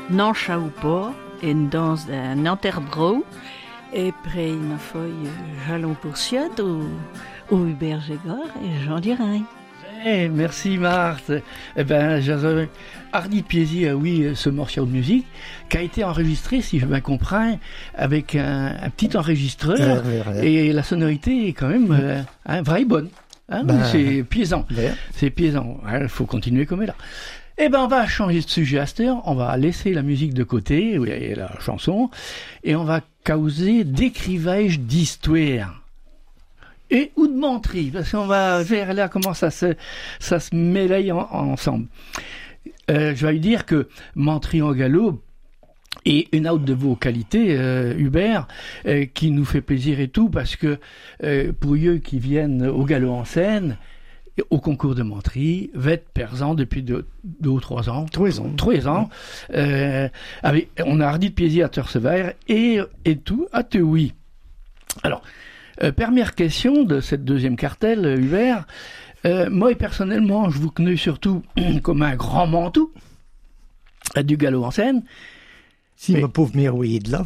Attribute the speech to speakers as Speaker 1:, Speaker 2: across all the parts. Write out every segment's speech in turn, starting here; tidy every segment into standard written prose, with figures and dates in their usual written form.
Speaker 1: non pas, et dans un enterbro, et après il m'a fait jalon pour siot au Hubert Gégor et Jean Dirain.
Speaker 2: Merci Marthe. J'avais hardi plaisir, oui, ce morceau de musique qui a été enregistré, si je bien comprends, avec un petit enregistreur et la sonorité est quand même vraie bonne. C'est plaisant. C'est plaisant. Il faut continuer comme elle est là. On va changer de sujet à cette heure. On va laisser la musique de côté, et la chanson, et on va causer d'écrivage d'histoire. Et ou de menterie, parce qu'on va vers là comment ça se mêle ensemble. Je vais lui dire que menterie en galop est une autre de vos qualités, Hubert, qui nous fait plaisir et tout, parce que pour eux qui viennent au galop en scène, au concours de menterie, va être présent depuis 2 ou 3 ans.
Speaker 3: 3 ans.
Speaker 2: 3 ans. On a hardi de plaisir à te recevoir et tout, à te oui. Alors, première question de cette deuxième cartelle, Hubert. Moi, personnellement, je vous connais surtout comme un grand mantou du galop en scène.
Speaker 3: Si ma pauvre mère voyait de là.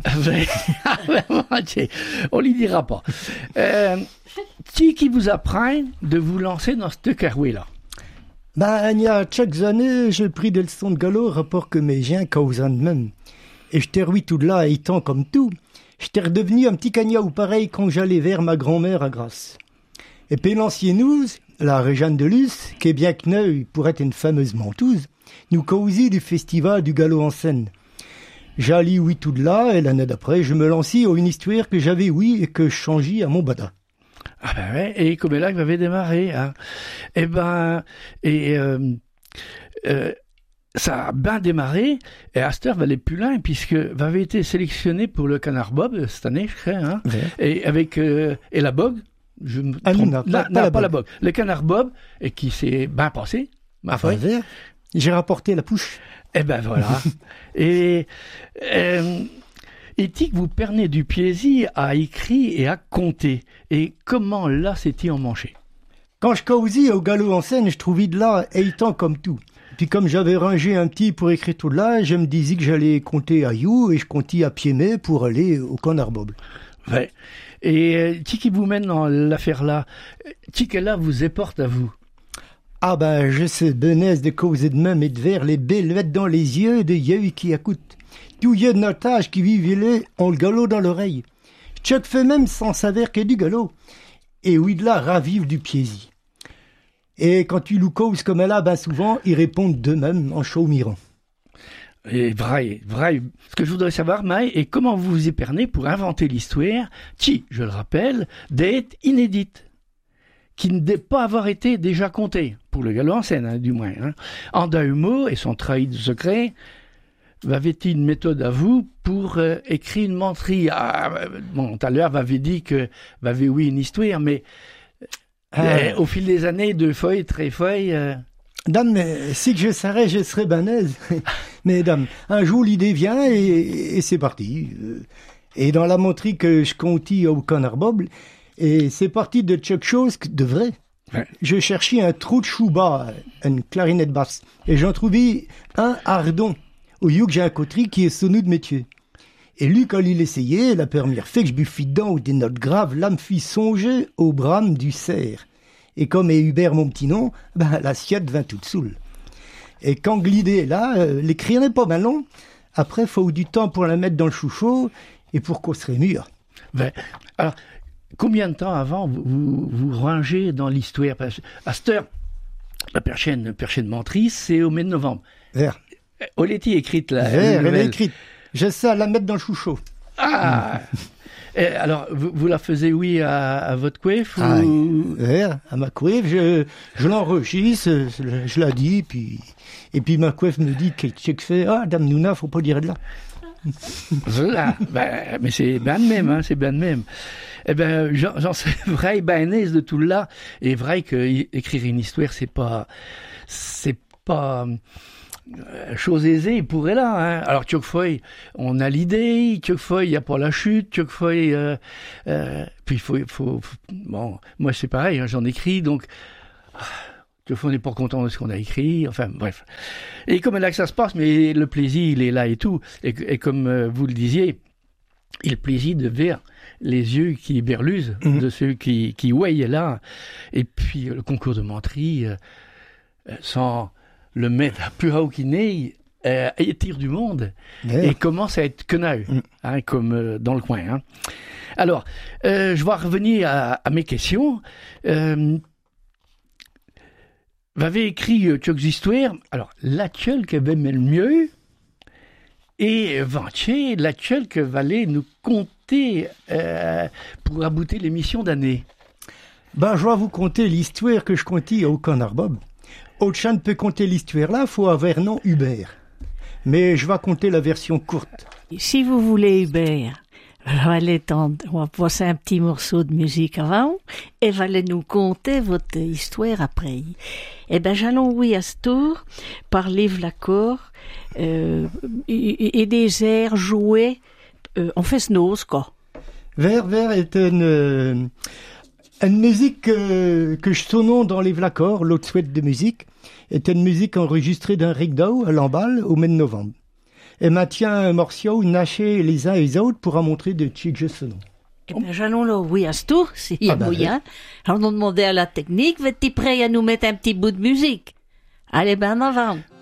Speaker 2: On lui dira pas. Qui vous apprend de vous lancer dans ce carouet-là?
Speaker 3: Il y a chaque année, j'ai pris des leçons de galop, rapport que mes gens causent de même. Et je t'ai oui tout de là, étant comme tout. J'étais redevenu un petit cagnard ou pareil quand j'allais vers ma grand-mère à Grasse. Et puis l'ancienne la Réjeanne de Luce, qui est bien que neuve pour être une fameuse menteuse, nous causit du festival du galop en scène. J'allais oui tout de là, et l'année d'après, je me lançais à une histoire que j'avais oui et que je changeais à mon bada.
Speaker 2: Ah ben ouais, et comme là, il avait démarré, hein. Ça a bien démarré, et Aster valait plus loin, puisque vous avez été sélectionné pour le Canard Bob cette année, je crois, hein.
Speaker 3: Ouais.
Speaker 2: Et avec et la Bog, je me trompe.
Speaker 3: Non,
Speaker 2: pas la Bog. Le Canard Bob, et qui s'est bien passé, ma foi.
Speaker 3: J'ai rapporté la pouche.
Speaker 2: Voilà. Et éthique vous permet du plaisir à écrire et à compter. Et comment là c'était en manché?
Speaker 3: Quand je causais au galop en scène, je trouvais de là étant comme tout. Puis comme j'avais rangé un petit pour écrire tout là, je me disais que j'allais compter à You et je comptais à Piémé pour aller au Canard Bob.
Speaker 2: Ouais. Et qui vous mène dans l'affaire là? Qui que là vous éporte à vous?
Speaker 3: Je sais benaise de causer de même et de vers les belles dans les yeux de yeux qui écoutent. Tout yeux de notre âge qui vivent là, ont le galop dans l'oreille. Chuck fait même sans savoir qu'il y a du galop. Et oui de là ravive du plaisir. Et quand tu nous causes comme elle a, souvent, ils répondent d'eux-mêmes en chaud mirant.
Speaker 2: Et vrai. Ce que je voudrais savoir, Maï, est comment vous vous épernez pour inventer l'histoire qui, je le rappelle, d'être inédite, qui ne doit pas avoir été déjà contée, pour le galop en scène, hein, du moins. Hein. En d'un mot, et son trahi de secret, avait-il une méthode à vous pour écrire une menterie? Tout à l'heure, vous avez dit que vous avez oui une histoire, mais au fil des années, 2 feuilles, 3 feuilles...
Speaker 3: Dame, si que je serais banaise. Mais dame, un jour l'idée vient et c'est parti. Et dans la menterie que je comptais au Canard Bob, et c'est parti de quelque chose de vrai.
Speaker 2: Ouais.
Speaker 3: Je cherchais un trou de chouba, une clarinette basse, et j'en trouvais un ardon, au lieu que j'ai un coterie qui est sonné de métier. Et lui, quand il essayait, la première fois que je buffis dedans ou des notes graves, là me fit songer au brame du cerf. Et comme est Hubert mon petit nom, l'assiette vint toute saoule. Et quand l'idée est là, l'écrire n'est pas mal long. Après, faut du temps pour la mettre dans le chouchot et pour qu'on serait mûr.
Speaker 2: Alors, combien de temps avant vous rangez dans l'histoire? À cette heure, la perchaîne mentrice, c'est au mai de novembre.
Speaker 3: Vert.
Speaker 2: Oletti écrite la
Speaker 3: elle est écrite. J'essaie à la mettre dans le chouchot.
Speaker 2: Ah. Alors, vous la faisiez, oui, à votre coiffe
Speaker 3: à ma coiffe, je l'enregistre, je la dis, et puis ma coiffe me dit qu'est-ce que fait? Dame Nouna, faut pas dire de là.
Speaker 2: Voilà, mais c'est bien de même, hein, c'est bien de même. J'en sais vrai, de tout là, et vrai que écrire une histoire, c'est pas chose aisée pour elle là, hein. Alors quelquefois on a l'idée, quelquefois il y a pas la chute, quelquefois puis il faut bon, moi c'est pareil, hein, j'en écris donc Quelquefois, on n'est pas content de ce qu'on a écrit. Enfin, bref. Et comme là que ça se passe, mais le plaisir, il est là et tout. Et comme vous le disiez, il le plaisir de vers les yeux qui berlusent, de ceux qui ouaillent là. Et puis, le concours de menterie, sans le mettre à plus haut qu'il n'est, étire du monde et commence à être quenau, comme dans le coin. Hein. Alors, je vais revenir à mes questions. Vous avez écrit quelques histoires. Alors, laquelle que va le mieux et Vanché, laquelle que va aller nous conter pour aboutir l'émission d'année?
Speaker 3: Ben, je vais vous conter l'histoire que je contais au Canard Bob. Auchan peut compter l'histoire là, faut avoir nom Hubert. Mais je vais compter la version courte.
Speaker 1: Si vous voulez Hubert, on va passer un petit morceau de musique avant et vous allez nous conter votre histoire après. Eh ben, j'allons, oui, à ce tour, parler l'accord et des airs joués en fest-noz, quoi.
Speaker 3: Vers est une musique que je sonne dans les Vlacors, l'autre souhaite de musique, est une musique enregistrée d'un Rigdau à Lamballe au mois de novembre. Et maintient un morceau naché les uns et les autres pour en montrer de chic sonon.
Speaker 1: Eh bien, j'allons là, oui, à ce tour, s'il y a moyen. On a demandé à la technique, va-t-il prêt à nous mettre un petit bout de musique? Allez, ben, en avant.